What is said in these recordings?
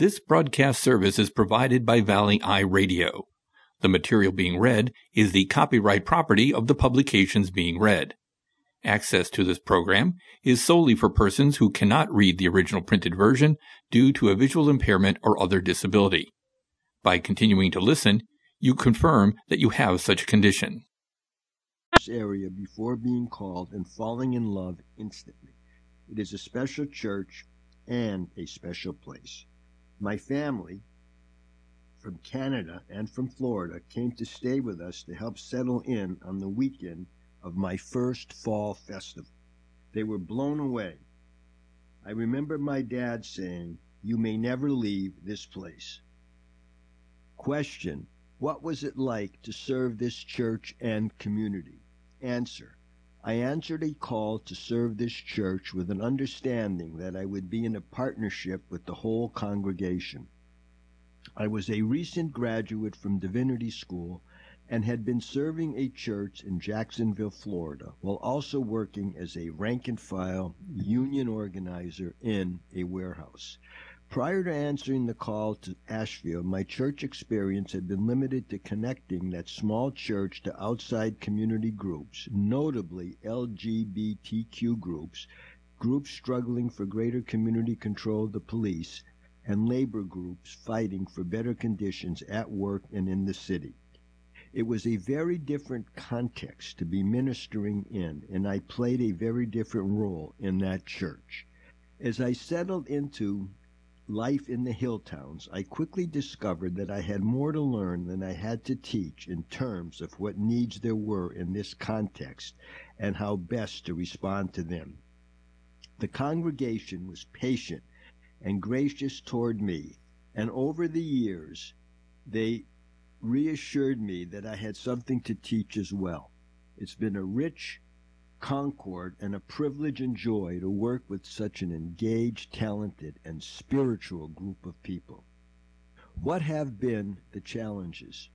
This broadcast service is provided by Valley Eye Radio. The material being read is the copyright property of the publications being read. Access to this program is solely for persons who cannot read the original printed version due to a visual impairment or other disability. By continuing to listen, you confirm that you have such a condition. Area before being called and falling in love instantly. It is a special church and a special place. My family from Canada and from Florida came to stay with us to help settle in on the weekend of my first fall festival. They were blown away. I remember my dad saying, "You may never leave this place." Question: what was it like to serve this church and community? Answer: I answered a call to serve this church with an understanding that I would be in a partnership with the whole congregation. I was a recent graduate from Divinity School and had been serving a church in Jacksonville, Florida, while also working as a rank-and-file union organizer in a warehouse. Prior to answering the call to Asheville, my church experience had been limited to connecting that small church to outside community groups, notably LGBTQ groups, groups struggling for greater community control of the police, and labor groups fighting for better conditions at work and in the city. It was a very different context to be ministering in, and I played a very different role in that church. As I settled into life in the hill towns, I quickly discovered that I had more to learn than I had to teach in terms of what needs there were in this context and how best to respond to them. The congregation was patient and gracious toward me, and over the years they reassured me that I had something to teach as well. It's been a rich concord and a privilege and joy to work with such an engaged, talented, and spiritual group of people. What have been the challenges?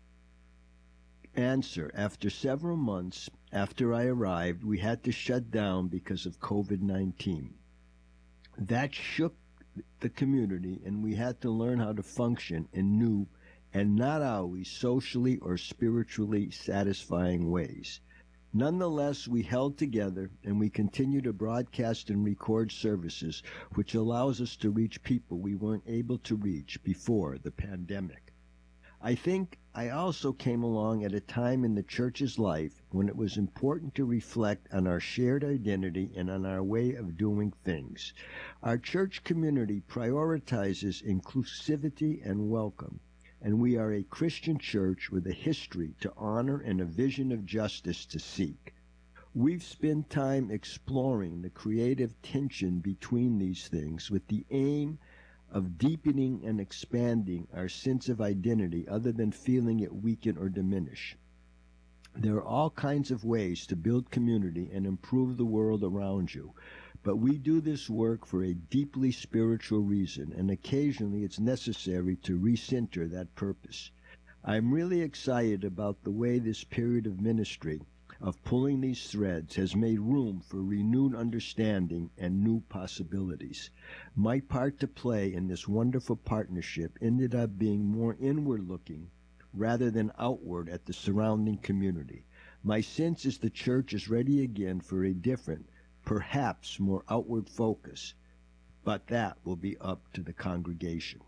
Answer: after several months after I arrived, we had to shut down because of COVID-19. That shook the community, and we had to learn how to function in new and not always socially or spiritually satisfying ways. Nonetheless, we held together, and we continue to broadcast and record services, which allows us to reach people we weren't able to reach before the pandemic. I think I also came along at a time in the church's life when it was important to reflect on our shared identity and on our way of doing things. Our church community prioritizes inclusivity and welcome, and we are a Christian church with a history to honor and a vision of justice to seek. We've spent time exploring the creative tension between these things with the aim of deepening and expanding our sense of identity other than feeling it weaken or diminish. There are all kinds of ways to build community and improve the world around you, but we do this work for a deeply spiritual reason, and occasionally it's necessary to recenter that purpose. I'm really excited about the way this period of ministry, of pulling these threads, has made room for renewed understanding and new possibilities. My part to play in this wonderful partnership ended up being more inward-looking rather than outward at the surrounding community. My sense is the church is ready again for a different, perhaps more outward focus, but that will be up to the congregation.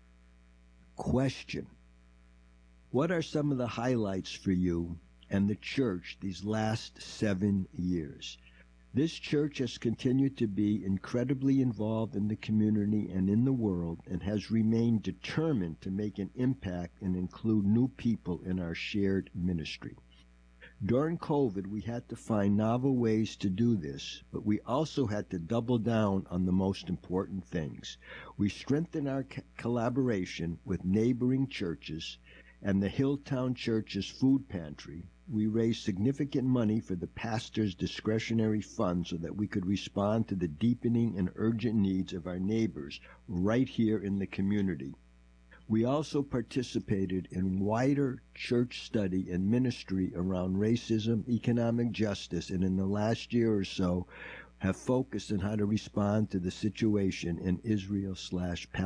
Question: what are some of the highlights for you and the church these last 7 years? This church has continued to be incredibly involved in the community and in the world, and has remained determined to make an impact and include new people in our shared ministry. During COVID, we had to find novel ways to do this, but we also had to double down on the most important things. We strengthened our collaboration with neighboring churches and the Hilltown Church's food pantry. We raised significant money for the pastor's discretionary fund so that we could respond to the deepening and urgent needs of our neighbors right here in the community. We also participated in wider church study and ministry around racism, economic justice, and in the last year or so have focused on how to respond to the situation in Israel/Palestine.